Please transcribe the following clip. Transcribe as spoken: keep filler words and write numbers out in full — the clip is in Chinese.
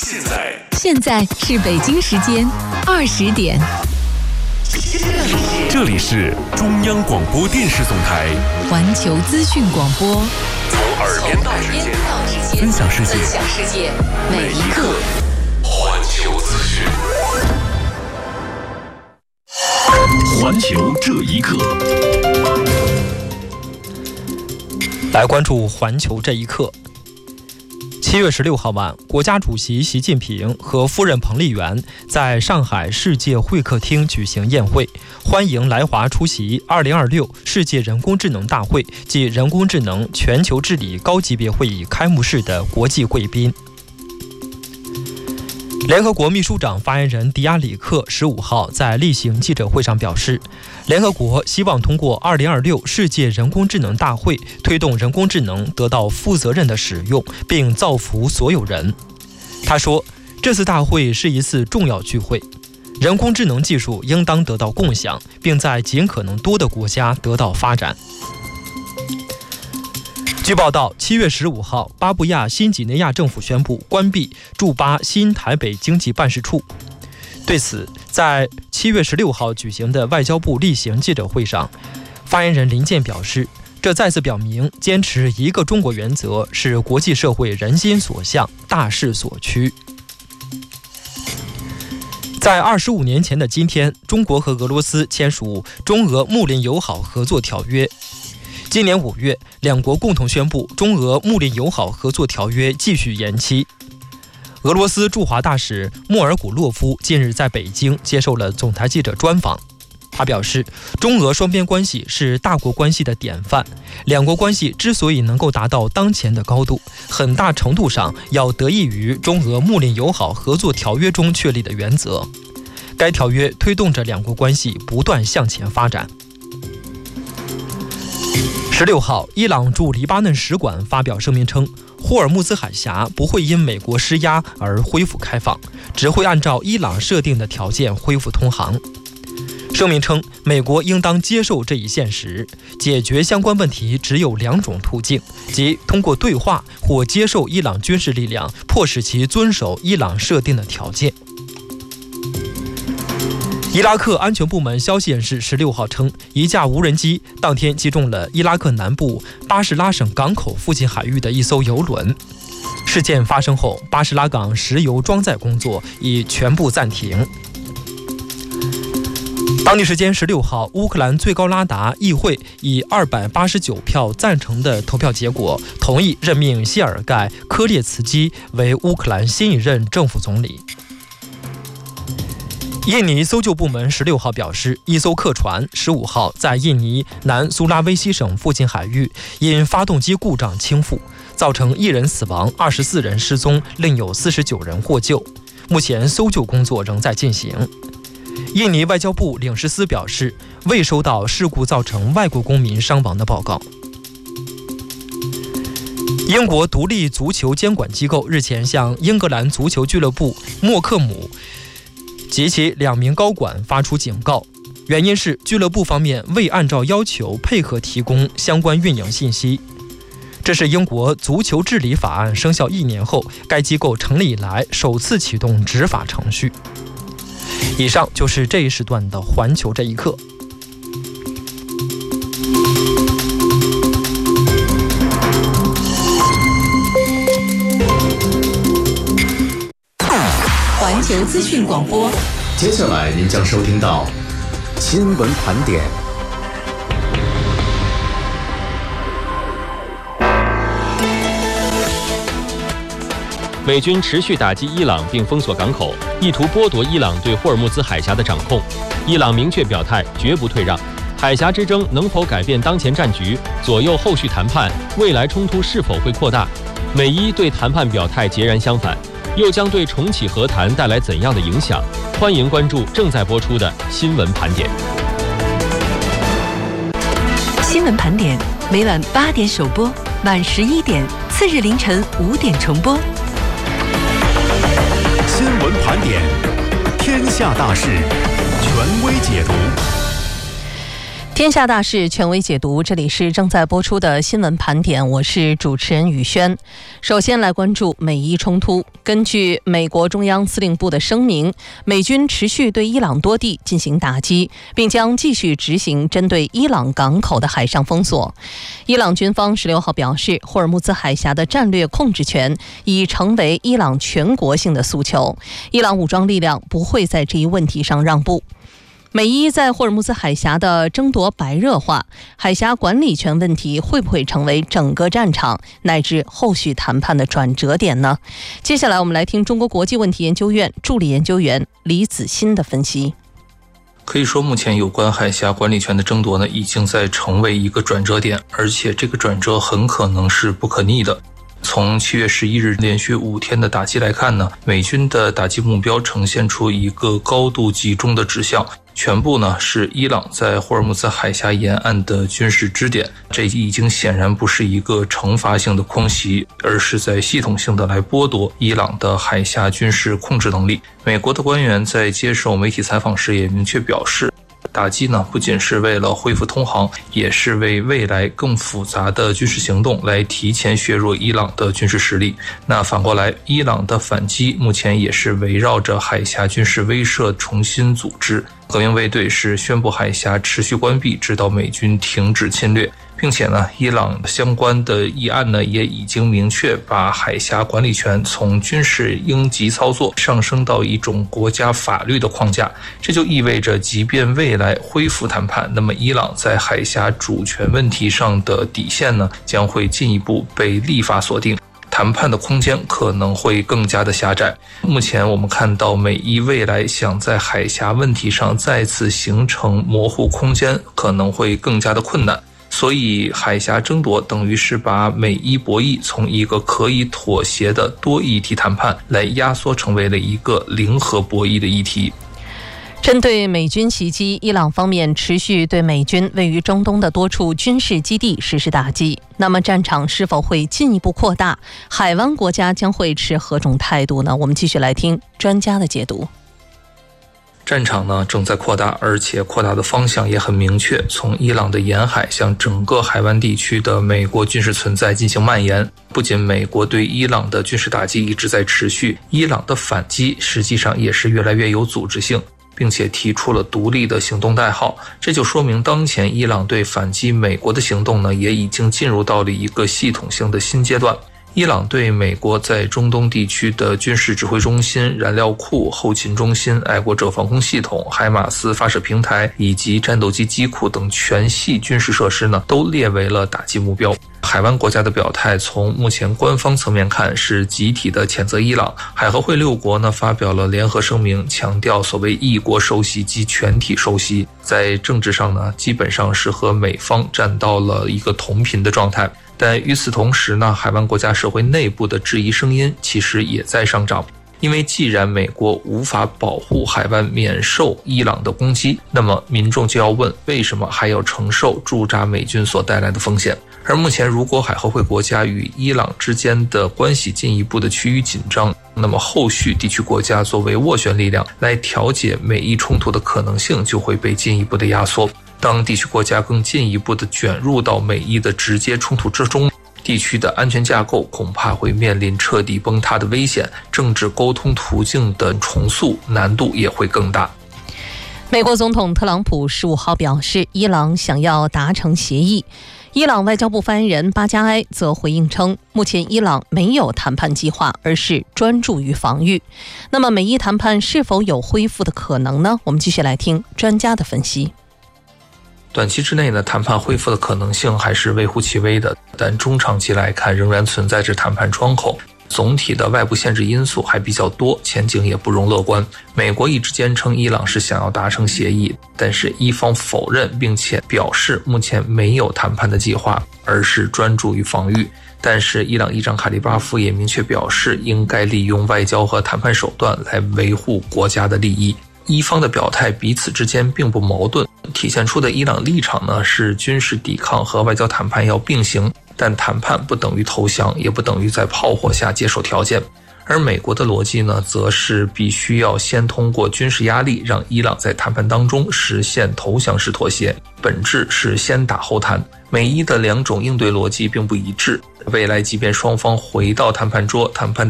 现在现在是北京时间二十点。 这里是中央广播电视总台环球资讯广播， 从耳边到指尖，分享世界，每一刻环球资讯。环球这一刻， 来关注环球这一刻。七月十六号晚，国家主席习近平和夫人彭丽媛在上海世界会客厅举行宴会，欢迎来华出席二零二六世界人工智能大会暨人工智能全球治理高级别会议开幕式的国际贵宾。联合国秘书长发言人迪亚里克十五号在例行记者会上表示，联合国希望通过二零二六世界人工智能大会，推动人工智能得到负责任的使用，并造福所有人。他说，这次大会是一次重要聚会，人工智能技术应当得到共享，并在尽可能多的国家得到发展。据报道，七月十五号，巴布亚新几内亚政府宣布关闭驻巴新台北经济办事处。对此，在七月十六号举行的外交部例行记者会上，发言人林健表示，这再次表明坚持一个中国原则是国际社会人心所向、大势所趋。在二十五年前的今天，中国和俄罗斯签署中俄睦邻友好合作条约。今年五月，两国共同宣布中俄睦邻友好合作条约继续延期。俄罗斯驻华大使莫尔古洛夫近日在北京接受了总台记者专访，他表示，中俄双边关系是大国关系的典范，两国关系之所以能够达到当前的高度，很大程度上要得益于中俄睦邻友好合作条约中确立的原则。该条约推动着两国关系不断向前发展。十六号，伊朗驻黎巴嫩使馆发表声明称，霍尔木兹海峡不会因美国施压而恢复开放，只会按照伊朗设定的条件恢复通航。声明称，美国应当接受这一现实，解决相关问题只有两种途径，即通过对话或接受伊朗军事力量，迫使其遵守伊朗设定的条件。伊拉克安全部门消息人士十六号称，一架无人机当天击中了伊拉克南部巴士拉省港口附近海域的一艘油轮。事件发生后，巴士拉港石油装载工作已全部暂停。当地时间十六号，乌克兰最高拉达议会以二百八十九票赞成的投票结果，同意任命谢尔盖·科列茨基为乌克兰新一任政府总理。印尼搜救部门十六号表示，一艘客船十五号在印尼南苏拉威西省附近海域因发动机故障倾覆，造成一人死亡，二十四人失踪，另有四十九人获救。目前搜救工作仍在进行。印尼外交部领事司表示，未收到事故造成外国公民伤亡的报告。英国独立足球监管机构日前向英格兰足球俱乐部莫克姆及其两名高管发出警告，原因是俱乐部方面未按照要求配合提供相关运营信息。这是英国足球治理法案生效一年后，该机构成立以来首次启动执法程序。以上就是这一时段的环球这一刻。 环球资讯广播， 接下来您将收听到新闻盘点。 美军持续打击伊朗并封锁港口，意图剥夺伊朗对霍尔木兹海峡的掌控。伊朗明确表态，绝不退让。海峡之争能否改变当前战局，左右后续谈判？未来冲突是否会扩大？美伊对谈判表态截然相反，又将对重启和谈带来怎样的影响？欢迎关注正在播出的新闻盘点。 新闻盘点每晚八点首播，晚十一点，次日凌晨五点重播。 新闻盘点，天下大事，权威解读。 天下大事，权威解读。这里是正在播出的新闻盘点，我是主持人宇轩。首先来关注美伊冲突。根据美国中央司令部的声明，美军持续对伊朗多地进行打击，并将继续执行针对伊朗港口的海上封锁。伊朗军方十六号表示，霍尔木兹海峡的战略控制权已成为伊朗全国性的诉求，伊朗武装力量不会在这一问题上让步。美伊在霍尔木兹海峡的争夺白热化，海峡管理权问题会不会成为整个战场乃至后续谈判的转折点呢？接下来我们来听中国国际问题研究院助理研究员李子欣的分析。 可以说，目前有关海峡管理权的争夺呢，已经在成为一个转折点，而且这个转折很可能是不可逆的。从七月十一日连续五天的打击来看呢，美军的打击目标呈现出一个高度集中的指向，全部呢是伊朗在霍尔木兹海峡沿岸的军事支点。这已经显然不是一个惩罚性的空袭，而是在系统性的来剥夺伊朗的海峡军事控制能力。美国的官员在接受媒体采访时也明确表示，打击呢不仅是为了恢复通航，也是为未来更复杂的军事行动来提前削弱伊朗的军事实力。那反过来，伊朗的反击目前也是围绕着海峡军事威慑重新组织。革命卫队是宣布海峡持续关闭，直到美军停止侵略，并且呢，伊朗相关的议案呢也已经明确把海峡管理权从军事应急操作上升到一种国家法律的框架。这就意味着，即便未来恢复谈判，那么伊朗在海峡主权问题上的底线呢将会进一步被立法锁定。谈判的空间可能会更加的狭窄。目前我们看到，美伊未来想在海峡问题上再次形成模糊空间，可能会更加的困难。所以海峡争夺等于是把美伊博弈从一个可以妥协的多议题谈判来压缩成为了一个零和博弈的议题。 针对美军袭击，伊朗方面持续对美军位于中东的多处军事基地实施打击。那么战场是否会进一步扩大？海湾国家将会持何种态度呢？我们继续来听专家的解读。 战场呢正在扩大，而且扩大的方向也很明确，从伊朗的沿海向整个海湾地区的美国军事存在进行蔓延。不仅美国对伊朗的军事打击一直在持续，伊朗的反击实际上也是越来越有组织性，并且提出了独立的行动代号。这就说明当前伊朗对反击美国的行动呢，也已经进入到了一个系统性的新阶段。伊朗对美国在中东地区的军事指挥中心、燃料库、后勤中心、爱国者防空系统、海马斯发射平台以及战斗机机库等全系军事设施呢，都列为了打击目标。海湾国家的表态，从目前官方层面看是集体的谴责伊朗。海合会六国呢发表了联合声明，强调所谓一国受袭及全体受袭，在政治上呢基本上是和美方站到了一个同频的状态。但与此同时呢，海湾国家社会内部的质疑声音其实也在上涨。因为既然美国无法保护海湾免受伊朗的攻击，那么民众就要问，为什么还要承受驻扎美军所带来的风险？而目前如果海合会国家与伊朗之间的关系进一步的趋于紧张，那么后续地区国家作为斡旋力量来调解美伊冲突的可能性就会被进一步的压缩。当地区国家更进一步的卷入到美伊的直接冲突之中，地区的安全架构恐怕会面临彻底崩塌的危险，政治沟通途径的重塑难度也会更大。 美国总统特朗普十五号表示，伊朗想要达成协议。伊朗外交部发言人巴加埃则回应称，目前伊朗没有谈判计划，而是专注于防御。那么美伊谈判是否有恢复的可能呢？我们继续来听专家的分析。 短期之内呢，谈判恢复的可能性还是微乎其微的，但中长期来看仍然存在着谈判窗口。总体的外部限制因素还比较多，前景也不容乐观。美国一直坚称伊朗是想要达成协议，但是伊方否认，并且表示目前没有谈判的计划，而是专注于防御。但是伊朗议长卡利巴夫也明确表示，应该利用外交和谈判手段来维护国家的利益。伊方的表态彼此之间并不矛盾，体现出的伊朗立场呢是军事抵抗和外交谈判要并行，但谈判不等于投降，也不等于在炮火下接受条件。 而美国的逻辑呢，则是必须要先通过军事压力，让伊朗在谈判当中实现投降式妥协，本质是先打后谈。美伊的两种应对逻辑并不一致，未来即便双方回到谈判桌，谈判